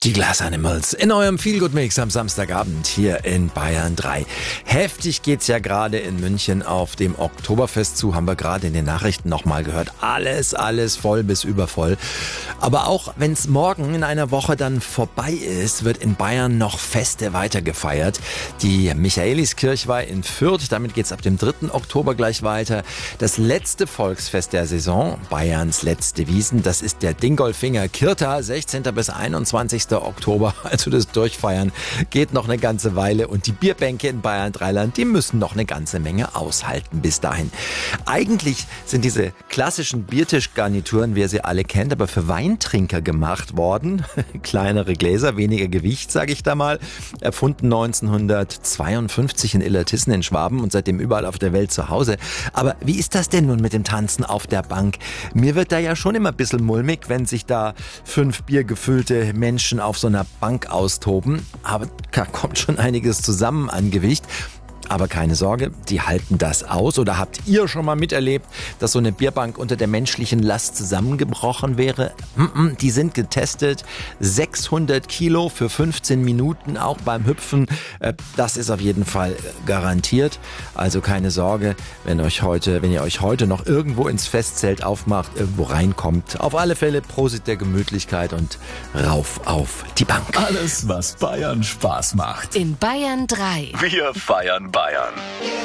Die Glass Animals in eurem Feelgood-Mix am Samstagabend hier in Bayern 3. Heftig geht's ja gerade in München auf dem Oktoberfest zu, haben wir gerade in den Nachrichten nochmal gehört. Alles voll bis übervoll. Aber auch wenn es morgen in einer Woche dann vorbei ist, wird in Bayern noch Feste weiter gefeiert. Die Michaeliskirchweih in Fürth, damit geht's ab dem 3. Oktober gleich weiter. Das letzte Volksfest der Saison, Bayerns letzte Wiesn, das ist der Dingolfinger Kirta, 16. bis 21. Oktober, also das Durchfeiern, geht noch eine ganze Weile und die Bierbänke in Bayern Dreiland, die müssen noch eine ganze Menge aushalten bis dahin. Eigentlich sind diese klassischen Biertischgarnituren, wie ihr sie alle kennt, aber für Weintrinker gemacht worden. Kleinere Gläser, weniger Gewicht, sage ich da mal. Erfunden 1952 in Illertissen in Schwaben und seitdem überall auf der Welt zu Hause. Aber wie ist das denn nun mit dem Tanzen auf der Bank? Mir wird da ja schon immer ein bisschen mulmig, wenn sich da 5 biergefüllte Menschen auf so einer Bank austoben. Aber da kommt schon einiges zusammen an Gewicht. Aber keine Sorge, die halten das aus. Oder habt ihr schon mal miterlebt, dass so eine Bierbank unter der menschlichen Last zusammengebrochen wäre? Die sind getestet. 600 Kilo für 15 Minuten, auch beim Hüpfen. Das ist auf jeden Fall garantiert. Also keine Sorge, wenn ihr euch heute noch irgendwo ins Festzelt aufmacht, irgendwo reinkommt. Auf alle Fälle Prosit der Gemütlichkeit und rauf auf die Bank. Alles, was Bayern Spaß macht. In Bayern 3. Wir feiern Bayern.